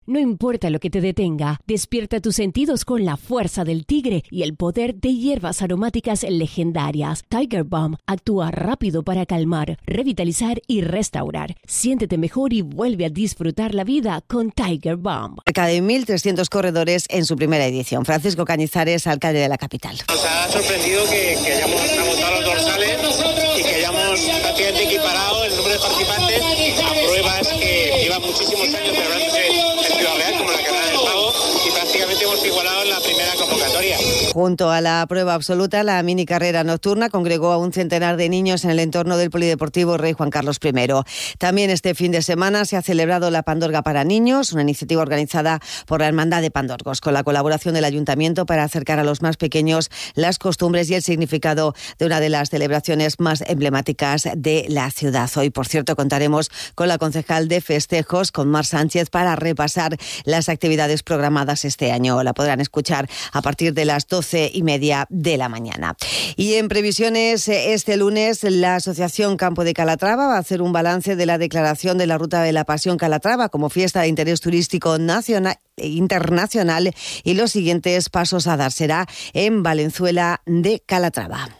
No importa lo que te detenga, despierta tus sentidos con la fuerza del tigre y el poder de hierbas aromáticas legendarias. Tiger Balm actúa rápido para calmar, revitalizar y restaurar. Siéntete mejor y vuelve a disfrutar la vida con Tiger Balm. Cerca de 1.300 corredores en su primera edición. Francisco Cañizares, alcalde de la capital. Nos ha sorprendido que hayamos agotado los dorsales y que hayamos prácticamente equiparado el número de participantes a pruebas que llevan muchísimos años celebrándose en Ciudad Real, como la Carrera del Pavo, y prácticamente hemos igualado en la primera convocatoria. Junto a la prueba absoluta, la mini carrera nocturna congregó a un centenar de niños en el entorno del Polideportivo Rey Juan Carlos I. También este fin de semana se ha celebrado la Pandorga para Niños, una iniciativa organizada por la Hermandad de Pandorgos, con la colaboración del Ayuntamiento para acercar a los más pequeños las costumbres y el significado de una de las celebraciones más emblemáticas de la ciudad. Hoy, por cierto, contaremos con la concejal de festejos, con Mar Sánchez, para repasar las actividades programadas este año. La podrán escuchar a partir de las 12:30 de la mañana. Y en previsiones, este lunes la Asociación Campo de Calatrava va a hacer un balance de la declaración de la Ruta de la Pasión Calatrava como fiesta de interés turístico nacional e internacional, y los siguientes pasos a dar será en Valenzuela de Calatrava.